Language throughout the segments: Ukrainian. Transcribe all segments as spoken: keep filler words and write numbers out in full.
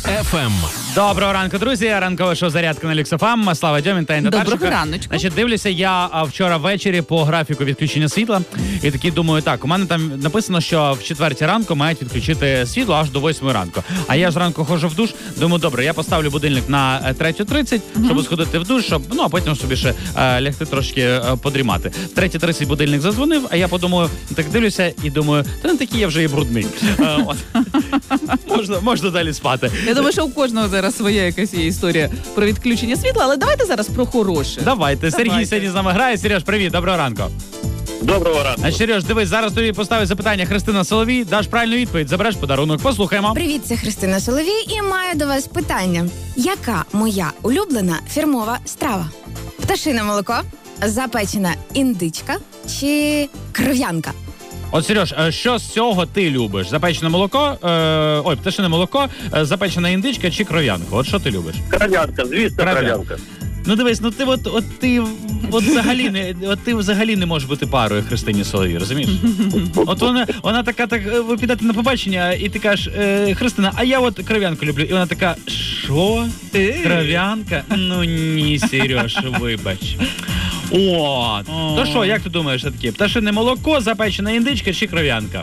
еф ем. Доброго ранку, друзі. Ранкове шоу «Зарядка» на Люкс еф ем. Слава Дьомін та Інна Доброго Тарченко. раночку. Значить, дивлюся я а, вчора ввечері по графіку відключення світла. І такий думаю, так, у мене там написано, що в четвертій ранку мають відключити світло аж до восьмої ранку. А я ж ранку ходжу в душ, думаю, добре, я поставлю будильник на третю тридцять, mm-hmm. щоб сходити в душ, щоб, ну, а потім собі ще а, лягти трошки а, подрімати. В третю тридцять будильник задзвонив, а я подумаю, так дивлюся і думаю, та не такий я вже і брудний. А, от. можна, можна далі спати. Я думаю, що у кожного зараз своя якась є історія про відключення світла, але давайте зараз про хороше. Давайте. Сергій Давайте. сьогодні з нами грає. Сереж, привіт, доброго ранку. Доброго ранку. А Сереж, дивись, зараз тобі поставить запитання Христина Соловій, даш правильну відповідь, забереш подарунок. Послухаємо. Привіт, це Христина Соловій і маю до вас питання. Яка моя улюблена фірмова страва? Пташине молоко, запечена індичка чи кров'янка? От, Сереж, а що з цього ти любиш? Запечене молоко, е, ой, пташине молоко, е, запечена індичка чи кров'янка? От що ти любиш? Кров'янка, звісно, Кров'янка. кров'янка. Ну дивись, ну ти от, от ти от взагалі не от ти взагалі не можеш бути парою Христині Соловій, розумієш? От вона, вона така, так ви підете на побачення, і ти кажеш, е, Христина, а я от кров'янку люблю. І вона така, що? Кров'янка? Ну ні, Сереж, вибач. От. То що, як ти думаєш, таке? Пташине молоко, запечена індичка чи кров'янка?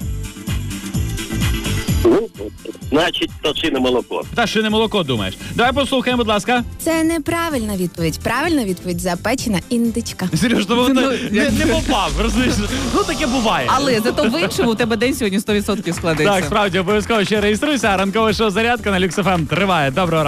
Ну, значить, пташине молоко. Пташине молоко, думаєш? Давай послухаємо, будь ласка. Це неправильна відповідь. Правильна відповідь – запечена індичка. Сереж, то Ну, не, не, не попав, розумієш? Ну таке буває. Але зато в іншому у тебе день сьогодні сто відсотків складеться. Так, справді, обов'язково ще реєструйся. Ранкове шоу «Зарядка» на Люкс еф ем триває. Доброго ранку.